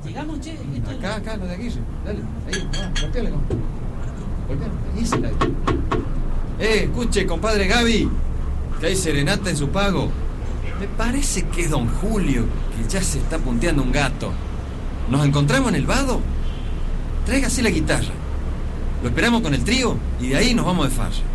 Llegamos, che. Acá, no de aquí. Dale, ahí, golpeale. Ahí se la... escuche, compadre Gaby, que hay serenata en su pago. Me parece que es don Julio, que ya se está punteando un gato. ¿Nos encontramos en el vado? Tráigase la guitarra. Lo esperamos con el trío y de ahí nos vamos de farra.